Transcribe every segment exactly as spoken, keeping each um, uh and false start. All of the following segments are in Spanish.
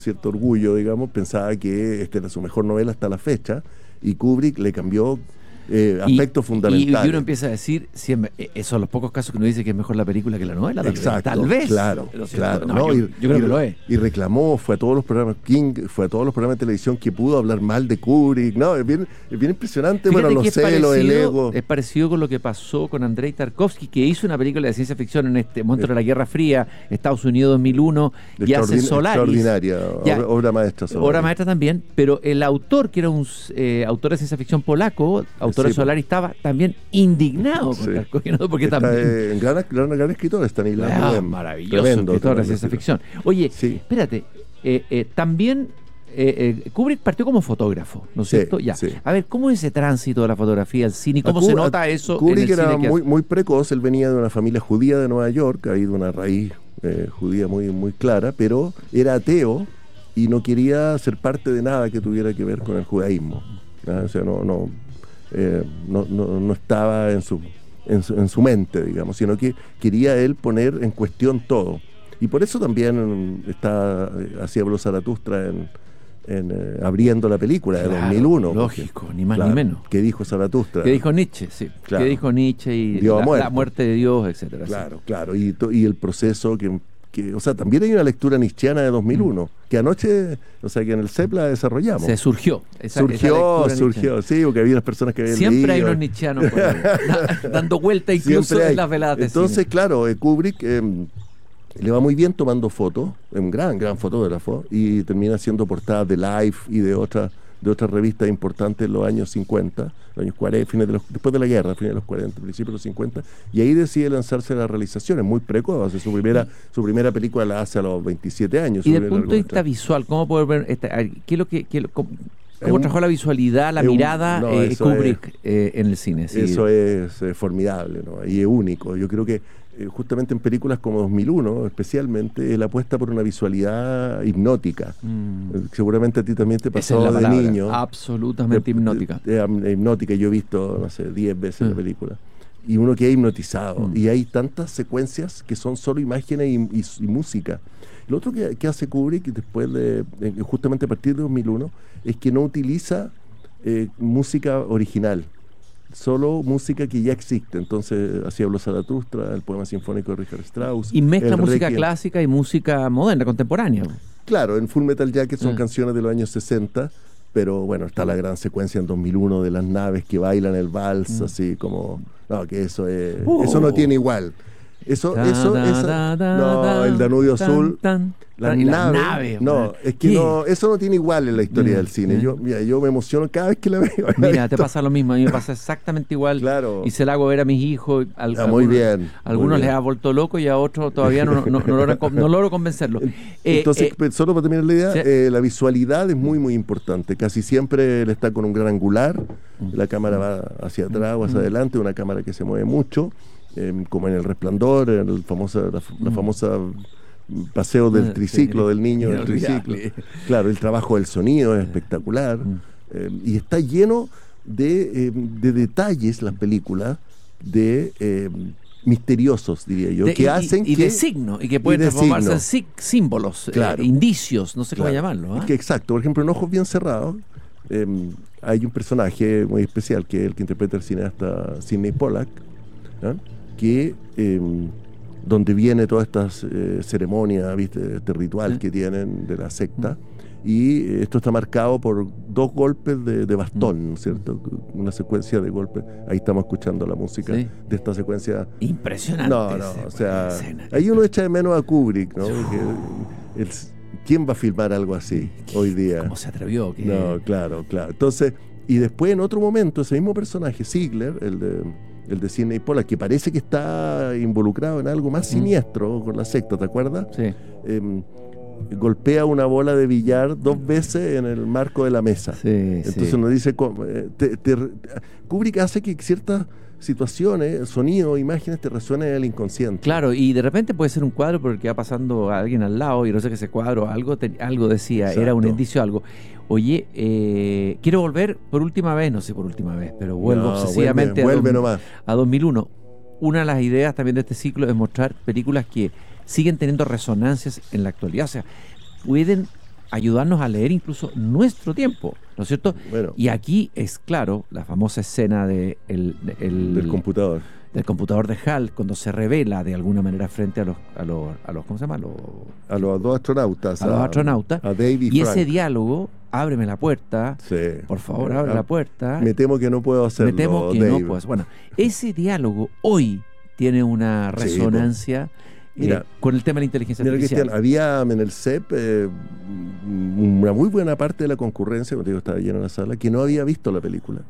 cierto orgullo, digamos, pensaba que esta era su mejor novela hasta la fecha, y Kubrick le cambió eh, aspectos y, fundamentales. Y, y uno empieza a decir, si es, esos son los pocos casos que uno dice que es mejor la película que la novela, tal Exacto, vez. Tal vez. Claro, Pero, claro. No, ¿no? yo, y, yo creo y, que lo es. Y reclamó, fue a todos los programas, King, fue a todos los programas de televisión que pudo hablar mal de Kubrick. No, es bien, es bien impresionante. Fíjate bueno, los celos, el ego. Es parecido con lo que pasó con Andrei Tarkovsky, que hizo una película de ciencia ficción en este momento de la Guerra Fría, Estados Unidos dos mil uno, y hace Solaris. Extraordinaria, ya, obra, obra maestra. Solaris. Obra maestra también, pero el autor, que era un eh, autor de ciencia ficción polaco, autor sí, de Solaris, estaba también indignado con sí. Tarkovsky, ¿no? Porque Está, también... Eh, gran, gran, gran escritor, Stanisław ah, Lem. Maravilloso Tremendo, escritor de tremendo ciencia escritor. ficción. Oye, sí. espérate, eh, eh, también... Eh, eh, Kubrick partió como fotógrafo, ¿no es sí, cierto? Ya. Sí. A ver, ¿cómo es ese tránsito de la fotografía al cine? ¿Cómo se nota eso? Kubrick en el era cine muy, muy precoz, él venía de una familia judía de Nueva York, ahí de una raíz eh, judía muy, muy clara, pero era ateo y no quería ser parte de nada que tuviera que ver con el judaísmo. ¿no? O sea, no, no, eh, no, no, no estaba en su, en su, en su mente, digamos, sino que quería él poner en cuestión todo. Y por eso también está, hacía Habló Zaratustra en, en eh, abriendo la película de claro, dos mil uno. Lógico, porque, ni más claro, ni menos. ¿Qué dijo Zaratustra? ¿Qué dijo Nietzsche? Sí. Claro. ¿Qué dijo Nietzsche? Y la, la muerte de Dios, etcétera. Claro, sí. claro. Y, y el proceso que, que... O sea, también hay una lectura nietzscheana de dos mil uno, mm. que anoche, o sea, que en el C E P la desarrollamos. Se surgió. Esa, surgió, esa surgió, sí, porque había unas personas que habían Siempre leído. hay unos nietzscheanos por ahí, dando vuelta incluso en las veladas de Entonces, cine. claro, eh, Kubrick... Eh, le va muy bien tomando fotos, es un gran, gran fotógrafo, y termina haciendo portadas de Life y de otras de otras revistas importantes en los años cincuenta, los años cuarenta, fines de los, después de la guerra, fines de los cuarenta, principios de los cincuenta, y ahí decide lanzarse a la realización, es muy precoz, hace su primera, su primera película la hace a los veintisiete años. Y desde el punto de vista visual, ¿cómo poder ver esta, qué es lo que, qué, cómo, cómo un, trabajó la visualidad, la mirada un, no, eh, Kubrick es, eh, en el cine? Sí. Eso es eh, formidable, ¿no? Y es único. Yo creo que eh, justamente en películas como dos mil uno, especialmente, él apuesta por una visualidad hipnótica. Mm. Eh, seguramente a ti también te pasó es de niño. Absolutamente de, hipnótica. De, de, de hipnótica. Yo he visto, no sé, diez veces mm. la película. Y uno queda hipnotizado. Mm. Y hay tantas secuencias que son solo imágenes y, y, y música. Lo otro que, que hace Kubrick después de, de, justamente a partir de dos mil uno, es que no utiliza eh, música original, solo música que ya existe. Entonces hacía Habló Zaratustra, el poema sinfónico de Richard Strauss. Y mezcla música Requiem. clásica y música moderna, contemporánea. Claro, en Full Metal Jacket son ah. canciones de los años sesenta, pero bueno, está la gran secuencia en dos mil uno de las naves que bailan el vals, mm. así como... No, que eso es, uh. eso no tiene igual. Eso, da, eso, da, esa, da, no, da, el Danubio tan, Azul, tan, las naves, nave, no, es que no, eso no tiene igual en la historia mm, del cine. Mm. Yo, mira, yo me emociono cada vez que la veo. Mira, te pasa lo mismo, a mí me pasa exactamente igual. Claro. Y se la hago ver a mis hijos. Al, ah, muy algunos, bien. A algunos muy les ha vuelto loco y a otros todavía no, no, no, no, logro, no logro convencerlos. Entonces, eh, solo para terminar la idea, sí. eh, la visualidad es muy, muy importante. Casi siempre él está con un gran angular, mm. la cámara va hacia atrás o hacia mm. adelante, una cámara que se mueve mucho. Eh, como en El Resplandor, en el famosa, la, la famosa paseo del triciclo, sí, del niño del triciclo. Claro, el trabajo del sonido es espectacular. Eh, y está lleno de, eh, de detalles las películas, de eh, misteriosos, diría yo, de, que y, hacen y que... de signos, y que pueden transformarse en sí, símbolos, claro, eh, indicios, no sé claro, cómo llamarlo. ¿eh? Es que exacto, por ejemplo, en Ojos Bien Cerrados, eh, hay un personaje muy especial, que es el que interpreta el cineasta Sidney Pollack, ¿eh? que eh, donde viene todas estas eh, ceremonias, ¿viste? Este ritual sí. que tienen de la secta, mm. y eh, esto está marcado por dos golpes de, de bastón, ¿no es cierto? Una secuencia de golpes. Ahí estamos escuchando la música sí. de esta secuencia. Impresionante. No, no, o sea, ahí uno echa de menos a Kubrick, ¿no? Porque el, ¿quién va a filmar algo así hoy día? ¿Cómo se atrevió? ¿Qué? No, claro, claro. Entonces, y después en otro momento, ese mismo personaje, Ziegler, el de... el de Sidney Pollack, que parece que está involucrado en algo más siniestro mm. con la secta, ¿te acuerdas? Sí. Eh, golpea una bola de billar dos veces en el marco de la mesa. Sí, Entonces sí. nos dice, te, te, Kubrick hace que ciertas situaciones, sonidos, imágenes te resuenen en el inconsciente. Claro, y de repente puede ser un cuadro por el que va pasando a alguien al lado y no sé que ese cuadro algo, te, algo decía, exacto. Era un indicio de algo. Oye, eh, quiero volver por última vez, no sé por última vez, pero vuelvo no, obsesivamente vuelve, vuelve a, nomás. a dos mil uno. Una de las ideas también de este ciclo es mostrar películas que siguen teniendo resonancias en la actualidad. O sea, pueden ayudarnos a leer incluso nuestro tiempo, ¿no es cierto? Bueno. Y aquí es claro la famosa escena de el, de, el, del computador. del computador de Hal, cuando se revela de alguna manera frente a los, a los, a los ¿cómo se llama? A los, a los dos astronautas. A, a los astronautas. A Dave y, y Frank. ese diálogo, ábreme la puerta, sí. por favor, abre ah, la puerta. Me temo que no puedo hacerlo, Me temo que Dave. no puedo. Bueno, ese diálogo hoy tiene una resonancia sí, mira, eh, con el tema de la inteligencia mira, artificial. Cristian, había en el C E P eh, una muy buena parte de la concurrencia, como te digo, estaba llena la sala, que no había visto la película.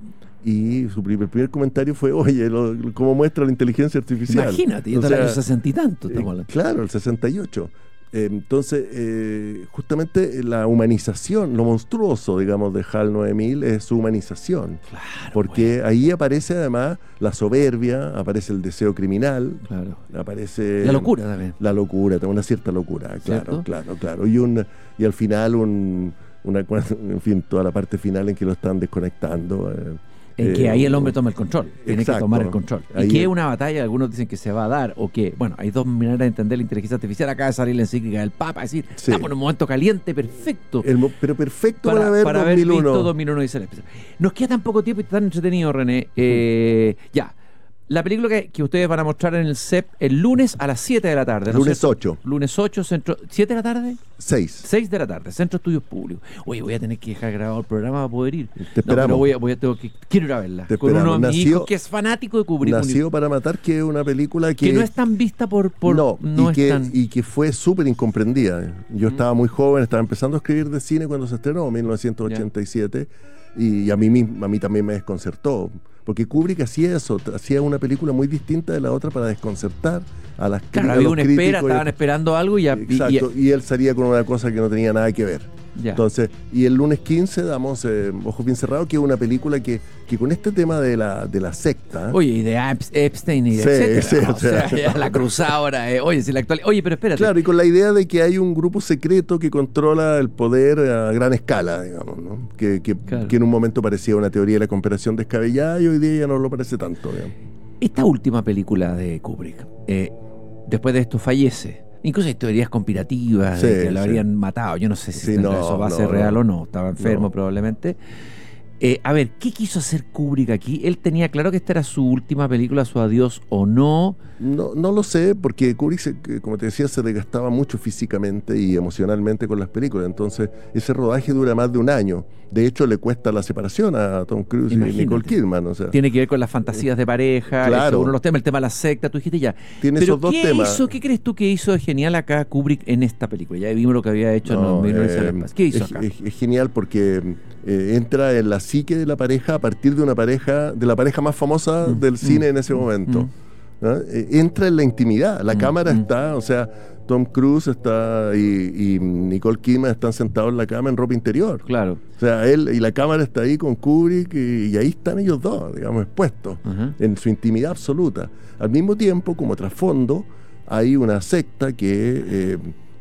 Y su primer, el primer comentario fue, oye, lo, lo, ¿cómo muestra la inteligencia artificial? Imagínate, yo o sea, el sesenta y tanto estamos hablando. Eh, claro, el sesenta y ocho. Eh, entonces, eh, justamente la humanización, lo monstruoso, digamos, de HAL nueve mil es su humanización. Claro, porque bueno. ahí aparece además la soberbia, aparece el deseo criminal, claro. aparece... La locura también. La locura, una cierta locura, claro, ¿cierto? claro, claro. Y, un, y al final, un, una, en fin, toda la parte final en que lo están desconectando... Eh, En que ahí el hombre toma el control, tiene exacto. que tomar el control. Y ahí que es es una batalla, algunos dicen que se va a dar, o que, bueno, hay dos maneras de entender la inteligencia artificial. Acaba de salir la encíclica del Papa, es decir, sí. estamos en un momento caliente, perfecto. El, pero perfecto para, para, ver para dos mil uno. Haber visto dos mil uno dice la especie. Nos queda tan poco tiempo y tan entretenido, René. Eh, mm. Ya. La película que, que ustedes van a mostrar en el C E P el lunes a las siete de la tarde. ¿no? Lunes ocho. Lunes ocho, centro. ¿siete de la tarde? seis. seis de la tarde, Centro de Estudios Públicos. Oye, voy a tener que dejar grabado el programa para poder ir. Te esperamos. No, pero voy a, voy a, tengo que, quiero ir a verla. Te con uno de mis nació, hijos que es fanático de Kubrick. Nació para matar, que es una película que... Que no es tan vista por... por no, no y, es que, tan... y que fue súper incomprendida. Yo mm. estaba muy joven, estaba empezando a escribir de cine cuando se estrenó, en mil novecientos ochenta y siete, yeah. y, y a, mí, a mí también me desconcertó. Porque Kubrick hacía eso, hacía una película muy distinta de la otra para desconcertar a las claro, a había los una críticos. espera, estaban esperando algo y... Exacto, y, y, y él salía con una cosa que no tenía nada que ver. Ya. Entonces, y el lunes quince damos eh, Ojos Bien Cerrados, que es una película que, que con este tema de la, de la secta... Oye, y de Epstein y de sí, etcétera. Sí, no, o sea, sea la cruzadora, eh, oye, si la actual... Oye, pero espérate. Claro, y con la idea de que hay un grupo secreto que controla el poder a gran escala, digamos, ¿no? Que, que, claro. que en un momento parecía una teoría de la conspiración descabellada y hoy día ya no lo parece tanto, digamos. Esta última película de Kubrick, eh, después de esto fallece. Incluso hay teorías conspirativas sí, de que lo sí. habrían matado. Yo no sé si sí, no, eso va a no, ser real no. o no. Estaba enfermo no. probablemente. Eh, a ver, ¿qué quiso hacer Kubrick aquí? ¿Él tenía claro que esta era su última película, su adiós o no? No, no lo sé, porque Kubrick, se, como te decía, se desgastaba mucho físicamente y emocionalmente con las películas. Entonces, ese rodaje dura más de un año. De hecho, le cuesta la separación a Tom Cruise Imagínate. y Nicole Kidman. O sea, tiene que ver con las fantasías de pareja, claro. uno de los temas, el tema de la secta, tú dijiste ya. Tiene Pero esos dos ¿qué temas. Hizo, ¿qué crees tú que hizo de genial acá Kubrick en esta película? Ya vimos lo que había hecho no, en los eh, ¿Qué hizo es, acá? Es, es genial porque eh, entra en la psique de la pareja a partir de una pareja, de la pareja más famosa mm, del cine mm, en ese momento. Mm, ¿no? eh, entra en la intimidad, la mm, cámara mm. está, o sea, Tom Cruise está y, y Nicole Kidman están sentados en la cama en ropa interior. Claro. O sea, él y la cámara está ahí con Kubrick y, y ahí están ellos dos, digamos, expuestos uh-huh. en su intimidad absoluta. Al mismo tiempo, como trasfondo, hay una secta que eh,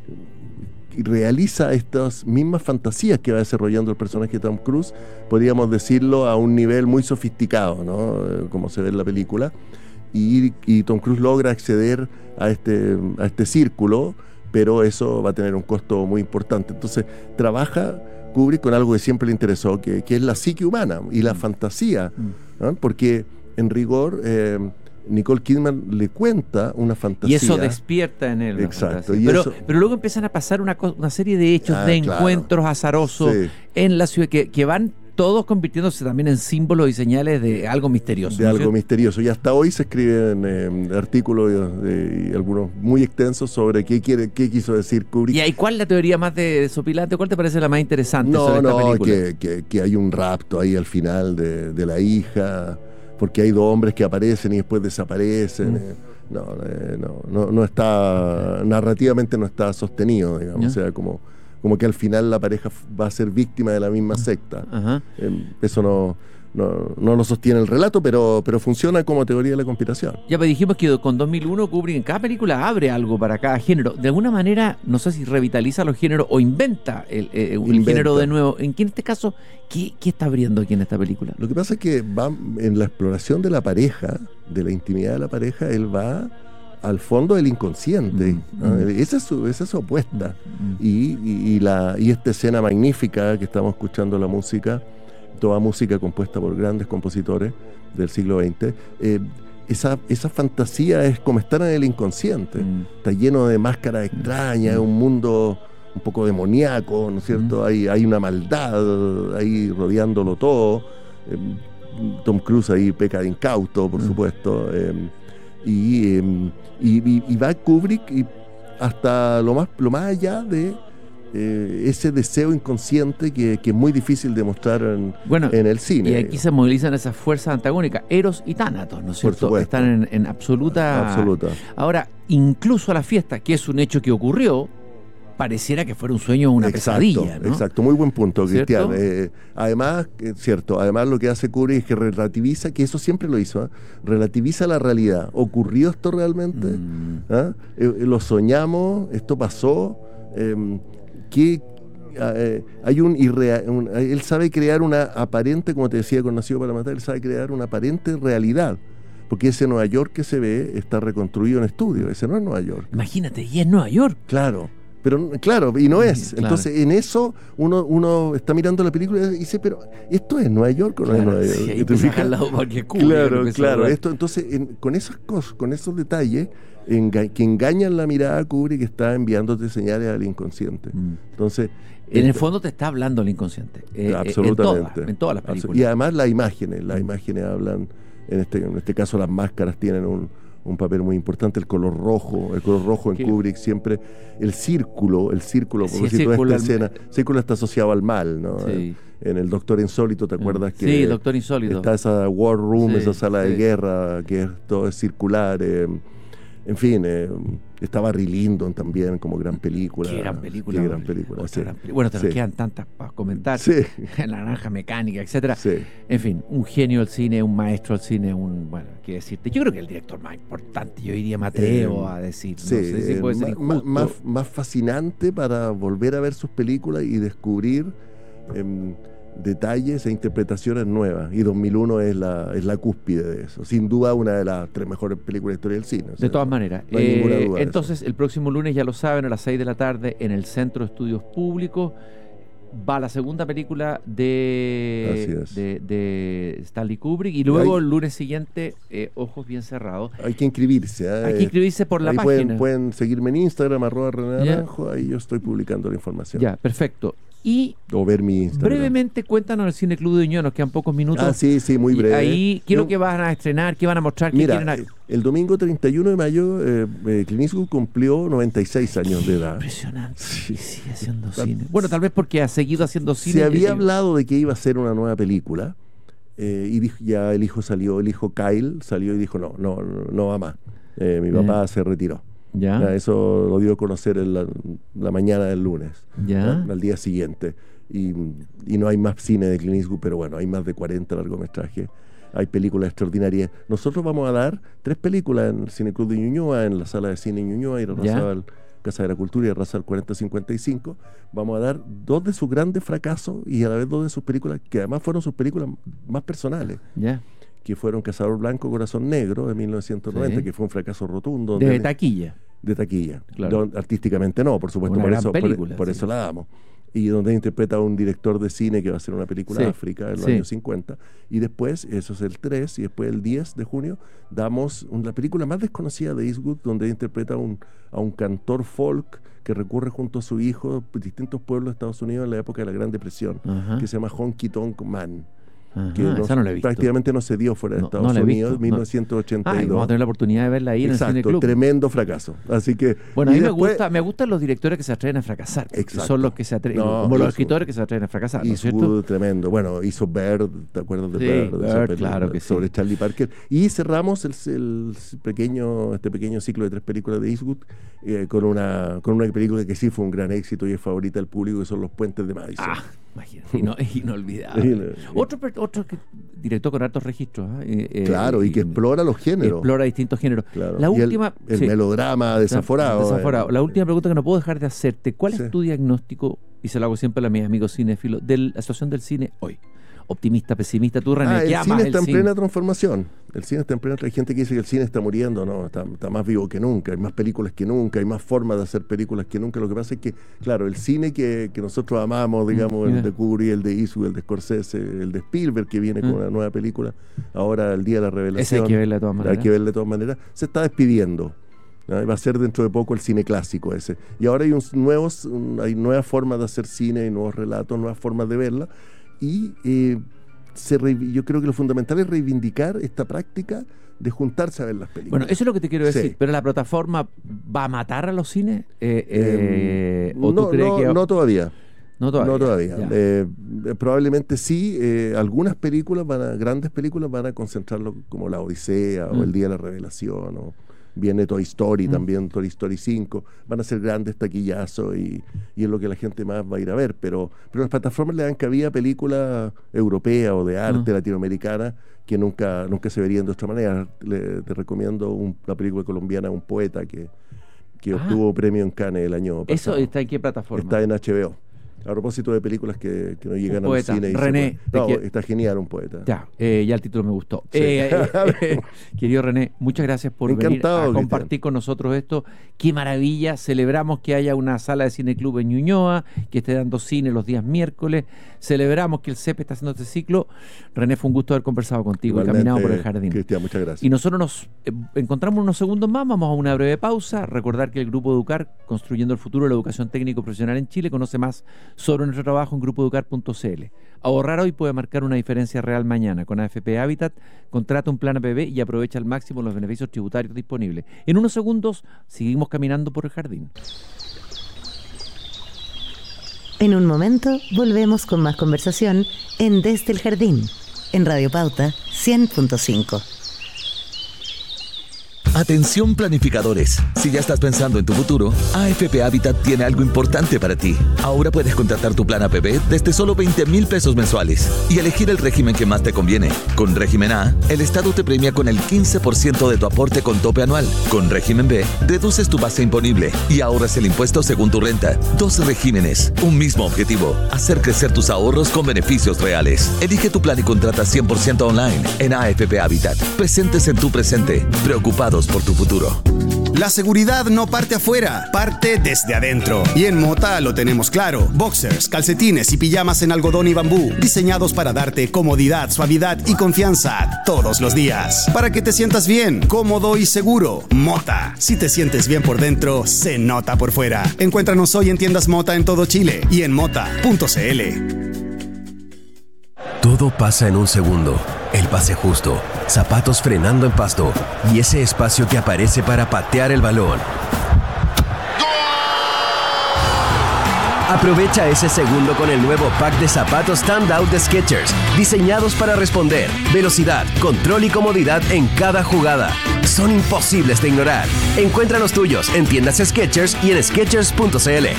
realiza estas mismas fantasías que va desarrollando el personaje de Tom Cruise, podríamos decirlo a un nivel muy sofisticado, ¿no? Como se ve en la película. Y, y Tom Cruise logra acceder a este, a este círculo, pero eso va a tener un costo muy importante. Entonces trabaja Kubrick con algo que siempre le interesó, que, que es la psique humana y la fantasía, ¿no? Porque en rigor eh, Nicole Kidman le cuenta una fantasía. Y eso despierta en él. Exacto. Y pero, eso... pero luego empiezan a pasar una, una serie de hechos, ah, de claro. encuentros azarosos sí. en la ciudad que, que van todos convirtiéndose también en símbolos y señales de algo misterioso. De ¿no algo cierto? misterioso. Y hasta hoy se escriben eh, artículos y, y algunos muy extensos sobre qué quiere, qué quiso decir Kubrick. ¿Y ahí cuál es la teoría más desopilante? ¿Cuál te parece la más interesante no, sobre no, esta película? Que, que, que hay un rapto ahí al final de, de la hija, porque hay dos hombres que aparecen y después desaparecen. Mm. Eh, no, eh, no, no, no está, narrativamente no está sostenido, digamos. ¿Ya? O sea, como... como que al final la pareja va a ser víctima de la misma secta. Ajá. Eh, eso no, no, no lo sostiene el relato, pero, pero funciona como teoría de la conspiración. Ya pues dijimos que con dos mil uno Kubrick en cada película abre algo para cada género. De alguna manera, no sé si revitaliza los géneros o inventa el, el, el inventa. género de nuevo. En este caso, ¿qué, ¿qué está abriendo aquí en esta película? Lo que pasa es que va en la exploración de la pareja, de la intimidad de la pareja, él va al fondo del inconsciente. Mm, ¿no? mm. Esa es su, esa es su apuesta. Mm. Y, y, y, la, y esta escena magnífica que estamos escuchando, la música, toda música compuesta por grandes compositores del siglo veinte, eh, esa, esa fantasía es como estar en el inconsciente. Mm. Está lleno de máscaras extrañas, es Mm. un mundo un poco demoníaco, ¿no es cierto? Mm. Hay, hay una maldad ahí rodeándolo todo. Eh, Tom Cruise ahí peca de incauto, por Mm. supuesto. Eh, y, eh, y, y, y va Kubrick y hasta lo más, lo más allá de eh, ese deseo inconsciente que, que es muy difícil de mostrar en, Bueno, en el cine. y aquí se movilizan esas fuerzas antagónicas, Eros y Tánatos, ¿no es Por cierto? supuesto. Están en, en absoluta... Absoluta. Ahora, incluso la fiesta, que es un hecho que ocurrió, pareciera que fuera un sueño o una Exacto, pesadilla, ¿no? Exacto, muy buen punto, ¿Cierto? Cristian. Eh, además, eh, cierto, además lo que hace Kubrick es que relativiza, que eso siempre lo hizo, ¿eh? Relativiza la realidad. ¿Ocurrió esto realmente? Mm. ¿Ah? Eh, eh, lo soñamos, esto pasó. Eh, ¿qué, eh, hay un, irrea- un él sabe crear una aparente, como te decía con Nacido para Matar, él sabe crear una aparente realidad. Porque ese Nueva York que se ve está reconstruido en estudio, ese no es Nueva York. Imagínate, y es Nueva York. Claro, pero claro, y no es. Claro. Entonces, en eso uno, uno está mirando la película y dice, pero ¿esto es Nueva York o no es Claro, Nueva York? sí, ahí ¿Te te fijas? saca al lado porque Kubrick, Claro, creo que claro. eso- Esto, entonces, en- con esas cosas, con esos detalles, enga- que engañan la mirada, Kubrick está enviándote señales al inconsciente. Mm. Entonces, En el esto- fondo te está hablando el inconsciente. eh, eh, absolutamente. En todas, en todas las películas. Y además las imágenes, las imágenes hablan, en este, en este caso las máscaras tienen un, un papel muy importante, el color rojo, el color rojo en ¿Qué? Kubrick siempre, el círculo, el círculo, Sí, por el decir, toda círculo esta al- escena, el círculo está asociado al mal, ¿no? Sí. En el Doctor Insólito, ¿te acuerdas? que Sí, Doctor Insólito. está esa War Room, Sí, esa sala sí. de guerra, que es, todo es circular, eh, en fin, eh, está Barry Lyndon también como gran película. Qué gran película. Qué gran Barry. película, Otra sí. gran peli- Bueno, te nos Sí. quedan tantas para comentar. Sí. La naranja mecánica, etcétera. Sí. En fin, un genio del cine, un maestro del cine, un, bueno, qué decirte. Yo creo que el director más importante, yo diría, me atrevo Eh, a decir. Sí, no sé si puede eh, ser ma- ma- injusto. más, más fascinante para volver a ver sus películas y descubrir em, detalles e interpretaciones nuevas. Y dos mil uno es la, es la cúspide de eso. Sin duda, una de las tres mejores películas de la historia del cine. O sea, De todas maneras. no hay ninguna Eh, duda de entonces, el próximo lunes, ya lo saben, a las seis de la tarde, en el Centro de Estudios Públicos, va la segunda película de, Así es. de, de Stanley Kubrick. Y luego, Hay- el lunes siguiente, eh, Ojos Bien Cerrados. Hay que inscribirse. ¿eh? Hay que inscribirse por la Ahí página. Pueden, pueden seguirme en Instagram, arroba René Ya. Naranjo, ahí yo estoy publicando la información. Ya, perfecto. Y O ver mi Instagram. brevemente, cuéntanos el Cine Club de Ñuñoa, nos quedan pocos minutos. Ah, sí, sí, muy Y breve. ahí, ¿qué es lo Yo- que van a estrenar? ¿Qué van a mostrar? ¿Qué Mira, quieren a- eh, el domingo treinta y uno de mayo, eh, eh, Clint Eastwood cumplió noventa y seis años de edad. Impresionante. Sí. Y sigue haciendo Tal- cine. Bueno, tal vez porque ha seguido haciendo cine. Se había eh, hablado de que iba a ser una nueva película eh, y dijo- ya el hijo salió, el hijo Kyle salió y dijo no, no, no, no va más. Eh, mi Ya. papá se retiró. Ya, Ya, eso lo dio a conocer en la, la mañana del lunes, ya. ¿no? Al día siguiente. Y, y no hay más cine de Clint Eastwood, pero bueno, hay más de cuarenta largometrajes. Hay películas extraordinarias. Nosotros vamos a dar tres películas en el Cine Club de Ñuñoa, en la sala de cine Ñuñoa, y Razal, Casa de la Cultura y Razal cuarenta cincuenta y cinco. Vamos a dar dos de sus grandes fracasos y a la vez dos de sus películas, que además fueron sus películas más personales, Ya. que fueron Cazador Blanco, Corazón Negro, de mil novecientos noventa, Sí. que fue un fracaso rotundo. De donde- taquilla. de taquilla. Claro. Don- artísticamente no, por supuesto, Una por gran eso, por- película, por, sí. eso la damos. Y donde interpreta a un director de cine que va a hacer una película Sí, de África en los sí. años cincuenta. Y después, eso es el tres, y después el diez de junio, damos un- la película más desconocida de Eastwood, donde interpreta a un, a un cantor folk que recurre junto a su hijo a distintos pueblos de Estados Unidos en la época de la Gran Depresión, Ajá. que se llama Honky Tonk Man. Ajá, Que no- esa no la he visto. prácticamente no se dio fuera de No, Estados no la he Unidos, visto, no. mil novecientos ochenta y dos. Ay, vamos a tener la oportunidad de verla ahí en el Cine Exacto, Club. tremendo fracaso. Así que Bueno, a y mí me, después- gusta, me gustan los directores que se atreven a fracasar. porque Exacto. Son los que se atreven, No, como los Eastwood. escritores que se atreven a fracasar, ¿no es cierto? Eastwood, tremendo. Bueno, hizo Bird, ¿te acuerdas de Sí, Bird? De esa Bird, película claro que sí. sobre Charlie Parker. Y cerramos el, el pequeño, este pequeño ciclo de tres películas de Eastwood eh, con, una, con una película que sí fue un gran éxito y es favorita del público, que son Los Puentes de Madison. Ah, imagínate, ino- inolvidable. Sí, Otro, per- otro que- director con hartos registros. ¿ah? Eh, eh, claro, y que explora los géneros. explora distintos géneros. Claro. La Y el- última. El, sí, melodrama desaforado. desaforado. eh. La última pregunta que no puedo dejar de hacerte: ¿cuál Sí. es tu diagnóstico? Y se lo hago siempre a mis amigos cinéfilos, de la situación del cine hoy. optimista, pesimista. Tú, René, ah, ¿qué el amas cine está el en cine? plena transformación. El cine está en plena. Hay gente que dice que el cine está muriendo, no, está, está más vivo que nunca. Hay más películas que nunca, hay más formas de hacer películas que nunca. Lo que pasa es que, claro, el cine que, que nosotros amamos, digamos, mm, el de Kubrick, el de Eastwood, el de Scorsese, el de Spielberg, que viene mm. con una nueva película, ahora el día de la revelación. Ese hay que verla de todas maneras. Hay que verla de todas maneras. Se está despidiendo. ¿no? Va a ser dentro de poco el cine clásico ese. Y ahora hay un, nuevos, un, hay nuevas formas de hacer cine, hay nuevos relatos, nuevas formas de verla. Y eh, se re, yo creo que lo fundamental es reivindicar esta práctica de juntarse a ver las películas. Bueno, eso es lo que te quiero decir. Sí. ¿Pero la plataforma va a matar a los cines? Eh, eh, ¿o no, tú crees no, que... no todavía. No todavía. No todavía. Eh, probablemente sí. Eh, algunas películas, van a, grandes películas, van a concentrarlo como La Odisea mm. o El Día de la Revelación o viene Toy Story mm. también, Toy Story cinco, van a ser grandes taquillazos y, y es lo que la gente más va a ir a ver, pero, pero las plataformas le dan cabida a películas europeas o de arte mm. latinoamericana que nunca, nunca se verían de otra manera. Le, te recomiendo un, la película colombiana Un Poeta que, que ah. obtuvo premio en Cannes el año pasado. ¿Eso está en qué plataforma? Está en H B O. A propósito de películas que, que no llegan al cine. René. No, quiero... está genial Un Poeta. Ya, eh, ya el título me gustó. Sí. Eh, eh, eh, querido René, muchas gracias por Encantado, venir a compartir Cristian. Con nosotros esto. Qué maravilla. Celebramos que haya una sala de cine club en Ñuñoa, que esté dando cine los días miércoles. Celebramos que el C E P está haciendo este ciclo. René, fue un gusto haber conversado contigo y caminado por el jardín. Cristian, muchas gracias. Y nosotros nos eh, encontramos unos segundos más. Vamos a una breve pausa. Recordar que el Grupo Educar, construyendo el futuro de la educación técnico profesional en Chile, conoce más sobre nuestro trabajo en grupo educar punto c l. Ahorrar hoy puede marcar una diferencia real mañana. Con A F P Habitat, contrata un plan A P B y aprovecha al máximo los beneficios tributarios disponibles. En unos segundos seguimos caminando por el jardín. En un momento volvemos con más conversación en Desde el Jardín, en Radio Pauta cien punto cinco. Atención planificadores, si ya estás pensando en tu futuro, A F P Habitat tiene algo importante para ti. Ahora puedes contratar tu plan A P B desde solo veinte mil pesos mensuales y elegir el régimen que más te conviene. Con régimen A, el Estado te premia con el quince por ciento de tu aporte con tope anual. Con régimen B, reduces tu base imponible y ahorras el impuesto según tu renta. Dos regímenes, un mismo objetivo, hacer crecer tus ahorros con beneficios reales. Elige tu plan y contrata cien por ciento online en A F P Habitat. Presentes en tu presente, preocupados por tu futuro. La seguridad no parte afuera, parte desde adentro. Y en Mota lo tenemos claro. Boxers, calcetines y pijamas en algodón y bambú, diseñados para darte comodidad, suavidad y confianza todos los días. Para que te sientas bien, cómodo y seguro. Mota. Si te sientes bien por dentro, se nota por fuera. Encuéntranos hoy en tiendas Mota en todo Chile y en mota punto c l. Todo pasa en un segundo. El pase justo, zapatos frenando en pasto y ese espacio que aparece para patear el balón. Aprovecha ese segundo con el nuevo pack de zapatos Standout de Skechers, diseñados para responder, velocidad, control y comodidad en cada jugada. Son imposibles de ignorar. Encuentra los tuyos en tiendas Skechers y en skechers punto c l.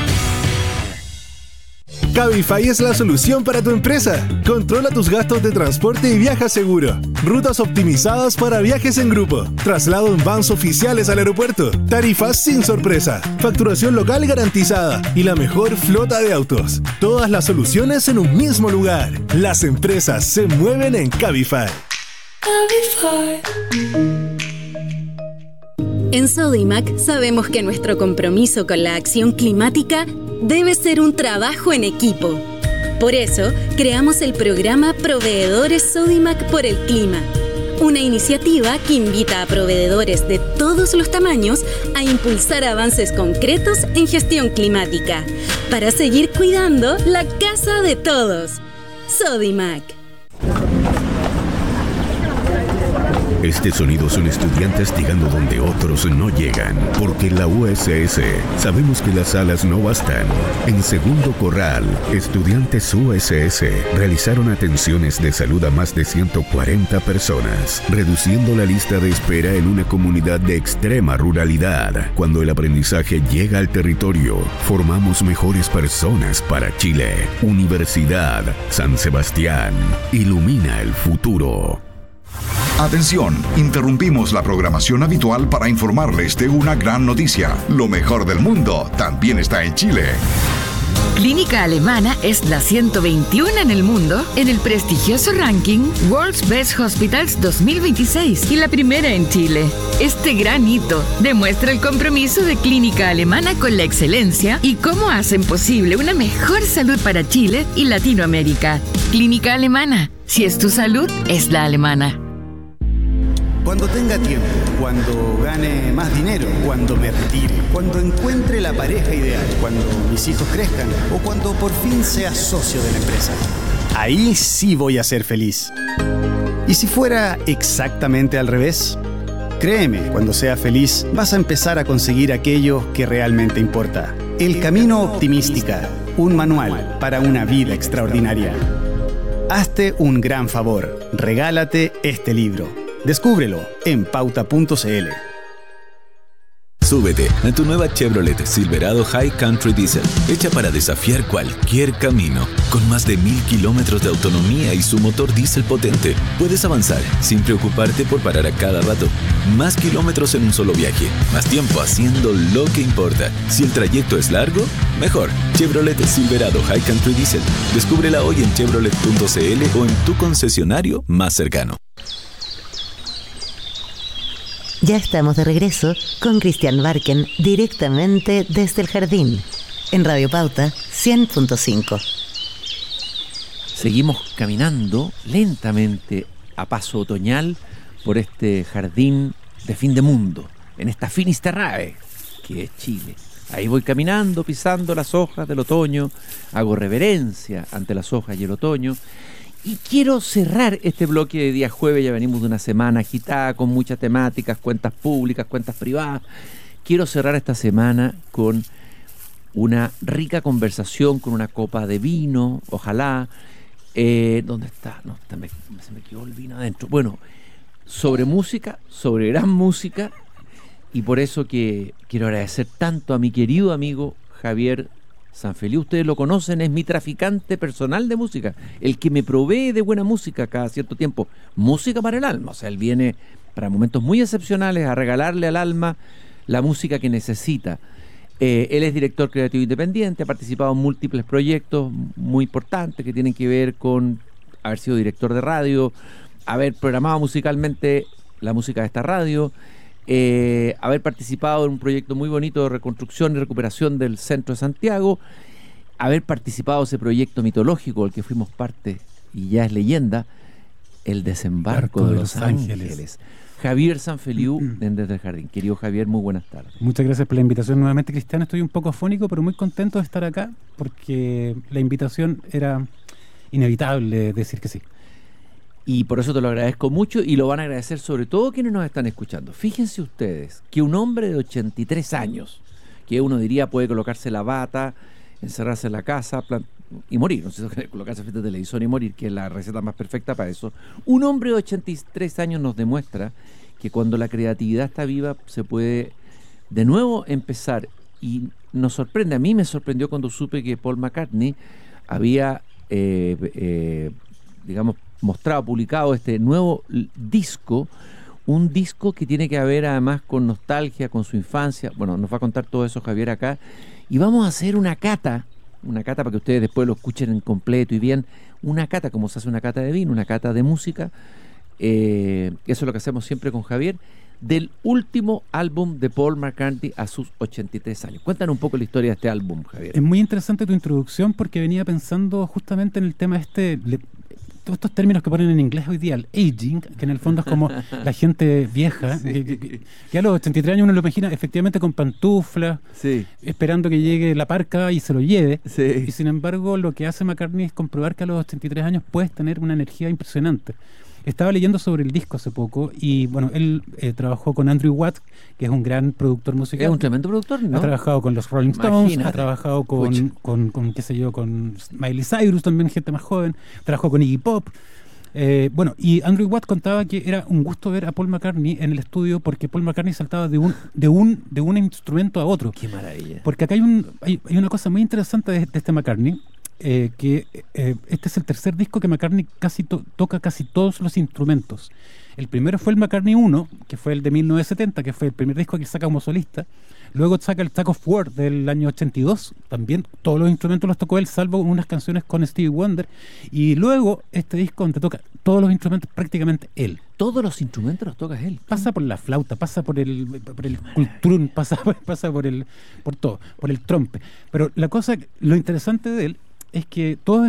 Cabify es la solución para tu empresa. Controla tus gastos de transporte y viaja seguro. Rutas optimizadas para viajes en grupo. Traslado en vans oficiales al aeropuerto. Tarifas sin sorpresa. Facturación local garantizada. Y la mejor flota de autos. Todas las soluciones en un mismo lugar. Las empresas se mueven en Cabify. Cabify. En Sodimac sabemos que nuestro compromiso con la acción climática debe ser un trabajo en equipo. Por eso, creamos el programa Proveedores Sodimac por el Clima, una iniciativa que invita a proveedores de todos los tamaños a impulsar avances concretos en gestión climática, para seguir cuidando la casa de todos. Sodimac. Este sonido son estudiantes llegando donde otros no llegan, porque en la U S S sabemos que las alas no bastan. En Segundo Corral, estudiantes U S S realizaron atenciones de salud a más de ciento cuarenta personas, reduciendo la lista de espera en una comunidad de extrema ruralidad. Cuando el aprendizaje llega al territorio, formamos mejores personas para Chile. Universidad San Sebastián, ilumina el futuro. Atención, interrumpimos la programación habitual para informarles de una gran noticia. Lo mejor del mundo también está en Chile. Clínica Alemana es la ciento veintiuno en el mundo en el prestigioso ranking World's Best Hospitals dos mil veintiséis y la primera en Chile. Este gran hito demuestra el compromiso de Clínica Alemana con la excelencia y cómo hacen posible una mejor salud para Chile y Latinoamérica. Clínica Alemana, si es tu salud, es la alemana. Cuando tenga tiempo, cuando gane más dinero, cuando me retire, cuando encuentre la pareja ideal, cuando mis hijos crezcan o cuando por fin sea socio de la empresa. Ahí sí voy a ser feliz. ¿Y si fuera exactamente al revés? Créeme, cuando seas feliz vas a empezar a conseguir aquello que realmente importa. El Camino Optimística, un manual para una vida extraordinaria. Hazte un gran favor, regálate este libro. Descúbrelo en pauta punto c l. Súbete a tu nueva Chevrolet Silverado High Country Diesel, hecha para desafiar cualquier camino. Con más de mil kilómetros de autonomía y su motor diésel potente, puedes avanzar sin preocuparte por parar a cada rato. Más kilómetros en un solo viaje, más tiempo haciendo lo que importa. Si el trayecto es largo, mejor. Chevrolet Silverado High Country Diesel. Descúbrela hoy en chevrolet punto c l o en tu concesionario más cercano. Ya estamos de regreso con Cristian Barken directamente desde el jardín en Radio Pauta cien punto cinco. Seguimos caminando lentamente a paso otoñal por este jardín de fin de mundo, en esta Finisterrae, que es Chile. Ahí voy caminando, pisando las hojas del otoño, hago reverencia ante las hojas y el otoño. Y quiero cerrar este bloque de día jueves. Ya venimos de una semana agitada con muchas temáticas, cuentas públicas, cuentas privadas. Quiero cerrar esta semana con una rica conversación, con una copa de vino, ojalá. Eh, ¿Dónde está? No, está, me, se me quedó el vino adentro. Bueno, sobre música, sobre gran música. Y por eso que quiero agradecer tanto a mi querido amigo Javier Sanfeliu. Ustedes lo conocen, es mi traficante personal de música, el que me provee de buena música cada cierto tiempo, música para el alma. O sea, él viene para momentos muy excepcionales a regalarle al alma la música que necesita. Eh, él es director creativo independiente, ha participado en múltiples proyectos muy importantes que tienen que ver con haber sido director de radio, haber programado musicalmente la música de esta radio, Eh, haber participado en un proyecto muy bonito de reconstrucción y recuperación del centro de Santiago, haber participado en ese proyecto mitológico del que fuimos parte y ya es leyenda, el desembarco de, de Los Ángeles. Ángeles. Javier Sanfeliu, desde el jardín. Querido Javier, muy buenas tardes. Muchas gracias por la invitación nuevamente, Cristiano. Estoy un poco afónico, pero muy contento de estar acá porque la invitación era inevitable decir que sí. Y por eso te lo agradezco mucho y lo van a agradecer sobre todo quienes nos están escuchando. Fíjense ustedes que un hombre de ochenta y tres años, que uno diría puede colocarse la bata, encerrarse en la casa plan- y morir, no sé si colocarse frente al televisor y morir, que es la receta más perfecta para eso. Un hombre de ochenta y tres años nos demuestra que cuando la creatividad está viva se puede de nuevo empezar. Y nos sorprende, a mí me sorprendió cuando supe que Paul McCartney había, eh, eh, digamos, mostrado, publicado este nuevo disco, un disco que tiene que ver además con nostalgia, con su infancia. Bueno, nos va a contar todo eso Javier acá, y vamos a hacer una cata, una cata para que ustedes después lo escuchen en completo y bien, una cata como se hace una cata de vino, una cata de música, eh, eso es lo que hacemos siempre con Javier, del último álbum de Paul McCartney a sus ochenta y tres años. Cuéntanos un poco la historia de este álbum, Javier. Es muy interesante tu introducción porque venía pensando justamente en el tema este... Le... todos estos términos que ponen en inglés hoy día, el aging, que en el fondo es como la gente vieja, sí. que, que, que a los ochenta y tres años uno lo imagina efectivamente con pantuflas, sí. esperando que llegue la parca y se lo lleve, sí. y sin embargo lo que hace McCartney es comprobar que a los ochenta y tres años puedes tener una energía impresionante. Estaba leyendo sobre el disco hace poco y bueno, él eh, trabajó con Andrew Watt, que es un gran productor musical. Es un tremendo productor, ¿no? Ha trabajado con los Rolling Stones, Imagínate. ha trabajado con, con, con, qué sé yo, con Miley Cyrus, también gente más joven, trabajó con Iggy Pop. Eh, bueno, y Andrew Watt contaba que era un gusto ver a Paul McCartney en el estudio porque Paul McCartney saltaba de un de un de un instrumento a otro. Qué maravilla. Porque acá hay un hay, hay una cosa muy interesante de, de este McCartney. eh, que eh, este es el tercer disco que McCartney casi to- toca casi todos los instrumentos. El primero fue el McCartney uno, que fue el de mil novecientos setenta, que fue el primer disco que saca como solista. Luego saca el Tug of War del año ochenta y dos, también todos los instrumentos los tocó él, salvo unas canciones con Stevie Wonder. Y luego este disco donde toca todos los instrumentos prácticamente él. Todos los instrumentos los toca él. Pasa por la flauta, pasa por el por el cultrún, pasa, pasa por el por todo, por el trompe. Pero la cosa, lo interesante de él es que todos